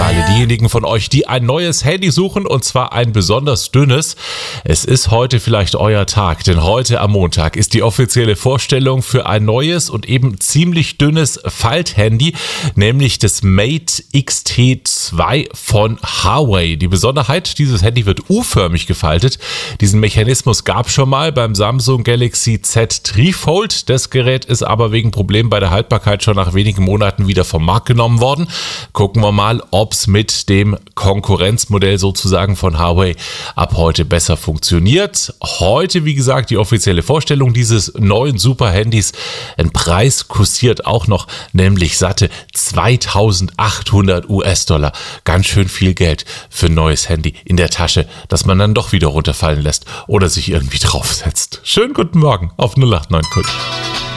für alle diejenigen von euch, die ein neues Handy suchen, und zwar ein besonders dünnes. Es ist heute vielleicht euer Tag, denn heute am Montag ist die offizielle Vorstellung für ein neues und eben ziemlich dünnes Falthandy, nämlich das Mate X-T2 von Huawei. Die Besonderheit, dieses Handy wird U-förmig gefaltet. Diesen Mechanismus gab es schon mal beim Samsung Galaxy Z Trifold. Das Gerät ist aber wegen Problemen bei der Haltbarkeit schon nach wenigen Monaten wieder vom Markt genommen worden. Gucken wir mal, ob es mit dem Konkurrenzmodell sozusagen von Huawei ab heute besser funktioniert. Heute, wie gesagt, die offizielle Vorstellung dieses neuen Super-Handys. Ein Preis kursiert auch noch, nämlich satte 2.800 US-Dollar. Ganz schön viel Geld für ein neues Handy in der Tasche, das man dann doch wieder runterfallen lässt oder sich irgendwie draufsetzt. Schönen guten Morgen auf 0890.